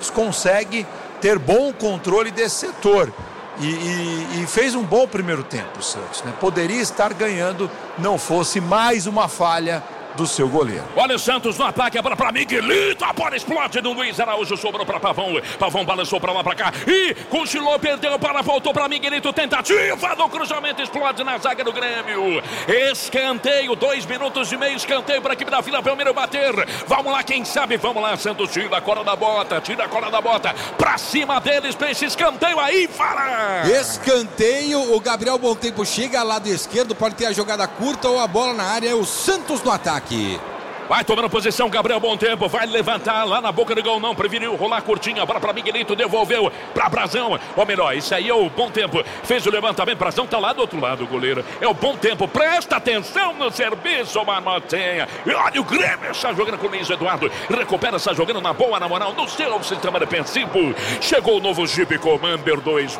Santos consegue ter bom controle desse setor. E fez um bom primeiro tempo o Santos, né? Poderia estar ganhando, não fosse mais uma falha do seu goleiro. Olha o Santos no ataque, a bola para Miguelito, a bola explode do Luiz Araújo, sobrou para Pavão. Pavão balançou para lá, para cá e cochilou, perdeu, para voltou para Miguelito, tentativa do cruzamento, explode na zaga do Grêmio. Escanteio, 2 minutos e meio, escanteio para a equipe da Vila Belmiro bater. Vamos lá, quem sabe, vamos lá, Santos tira a corda da bota, para cima deles, para esse escanteio aí, fala! Escanteio, o Gabriel Bom Tempo chega lado esquerdo, pode ter a jogada curta ou a bola na área, é o Santos no ataque. Vai tomando posição, Gabriel Bom Tempo, vai levantar lá na boca do gol, não, preferiu rolar curtinho, a bola para Miguelito, devolveu para Brazão, ou melhor, isso aí é o Bom Tempo, fez o levantamento, Brazão tá lá do outro lado, o goleiro, é o Bom Tempo, presta atenção no serviço, Marmotinha, e olha o Grêmio, está jogando com o Luiz Eduardo, recupera, está jogando na boa, na moral, no seu sistema defensivo, chegou o novo Jeep Commander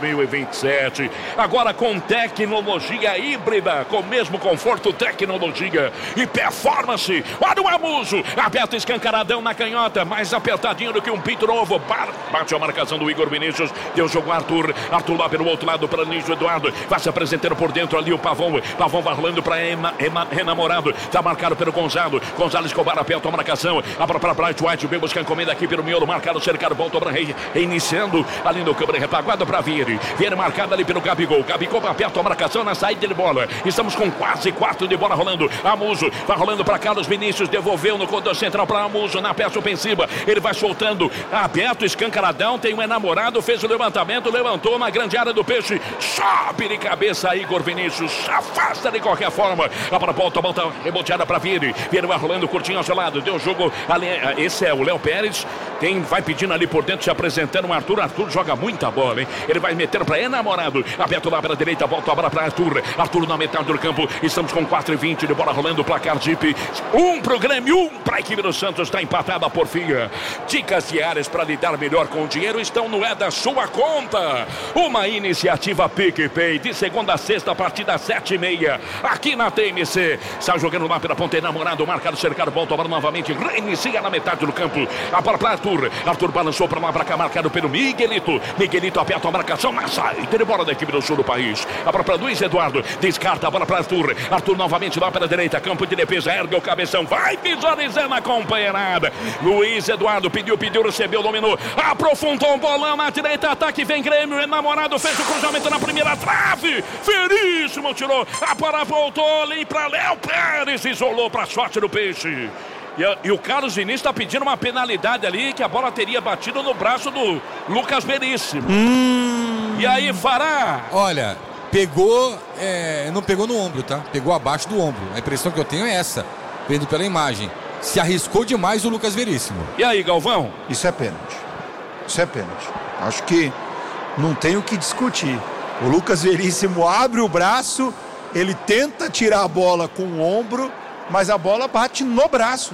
2027, agora com tecnologia híbrida, com o mesmo conforto, tecnologia e performance, olha o Amuso, aperta escancaradão na canhota, mais apertadinho do que um pinto novo, bate a marcação do Igor Vinícius, deu jogo Arthur lá pelo outro lado para Luiz Eduardo, vai se apresentando por dentro ali o Pavão vai rolando para Enamorado, tá marcado pelo Gonzalo Escobar, aperta a marcação, a própria Bright White, bem buscando encomenda aqui pelo miolo, marcado, cercado, voltou para reiniciando ali no câmera, retaguarda para Vieri marcado ali pelo Gabigol aperta a marcação na saída de bola, estamos com quase 4 de bola rolando, Amuso vai rolando para Carlos Vinícius, devolveu no corredor central para Amuso, na peça ofensiva, ele vai soltando, aberto, escancaradão, tem um Enamorado, fez o levantamento, levantou na grande área do Peixe, sobe de cabeça Igor Vinícius, afasta de qualquer forma, a bola volta reboteada para Vieri vai rolando curtinho ao seu lado, deu jogo ali, esse é o Léo Pérez, vai pedindo ali por dentro, se apresentando o Arthur joga muita bola, hein? Ele vai metendo para Enamorado, aberto lá pela direita, volta a bola para Arthur na metade do campo, estamos com 4:20 de bola rolando, placar Jeep, pro Grêmio, para a equipe do Santos, está empatada a porfia. Dicas diárias para lidar melhor com o dinheiro estão no É da Sua Conta. Uma iniciativa PicPay de segunda a sexta a partir das 7:30 aqui na TMC. Está jogando lá pela ponta, Enamorado, marcado, cercado, volta a bola novamente, reinicia na metade do campo. A bola para Arthur balançou para lá, para cá, marcado pelo Miguelito aperta a marcação na saída de bola da equipe do sul do país. A bola para Luiz Eduardo, descarta a bola para Arthur novamente lá pela direita, campo de defesa, ergue o cabeção, vai visualizando a companheirada. Luiz Eduardo pediu, recebeu, dominou, aprofundou o bolão na direita, ataque, vem Grêmio, Enamorado fez o cruzamento na primeira trave, Veríssimo tirou, a bola voltou ali para Léo Pérez, isolou para a sorte do Peixe. E o Carlos Vinícius está pedindo uma penalidade ali, que a bola teria batido no braço do Lucas Veríssimo. E aí, Fará? Olha, pegou, não pegou no ombro, tá? Pegou abaixo do ombro. A impressão que eu tenho é essa, vendo pela imagem. Se arriscou demais o Lucas Veríssimo. E aí, Galvão? Isso é pênalti. Acho que não tem o que discutir. O Lucas Veríssimo abre o braço, ele tenta tirar a bola com o ombro, mas a bola bate no braço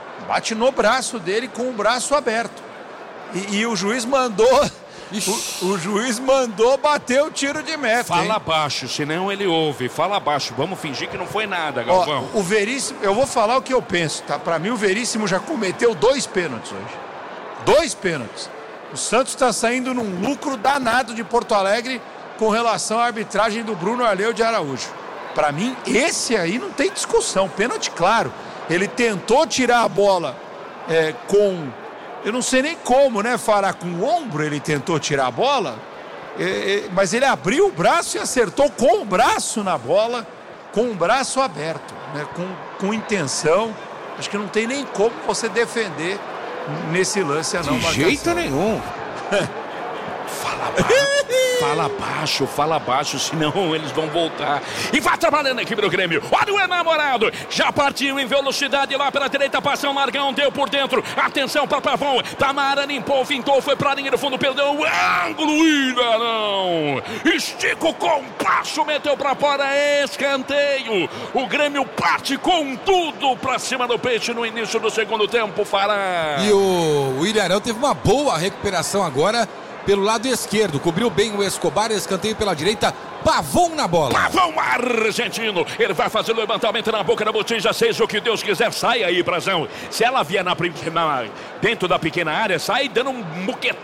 dele. Com o braço aberto. E o juiz mandou... O juiz mandou bater o tiro de meta. Fala baixo, senão ele ouve. Fala baixo, vamos fingir que não foi nada, Galvão. O Veríssimo, eu vou falar o que eu penso, tá? Pra mim o Veríssimo já cometeu 2 pênaltis hoje. 2 pênaltis. O Santos está saindo num lucro danado de Porto Alegre com relação à arbitragem do Bruno Arleu de Araújo. Pra mim, esse aí não tem discussão. Pênalti claro. Ele tentou tirar a bola com... Eu não sei nem como, né, Fará? Com o ombro ele tentou tirar a bola, mas ele abriu o braço e acertou com o braço na bola, com o braço aberto, né, com intenção. Acho que não tem nem como você defender nesse lance a não marcação. De jeito nenhum. Fala baixo, senão eles vão voltar. E vai trabalhando a equipe do Grêmio. Olha o Enamorado, já partiu em velocidade lá pela direita, passou um largão, deu por dentro. Atenção para Pavão, Tamara limpou, fintou, foi para a linha do fundo, perdeu o ângulo, ainda não. Estica o compasso, meteu para fora, escanteio. O Grêmio parte com tudo para cima do Peixe no início do segundo tempo, Fará. E o Ilharão teve uma boa recuperação agora pelo lado esquerdo, cobriu bem o Escobar, escanteio pela direita, Pavão na bola. Pavão argentino, ele vai fazer o levantamento na boca da botija, seja o que Deus quiser, sai aí, Brazão. Se ela vier dentro da pequena área, sai dando um muquetão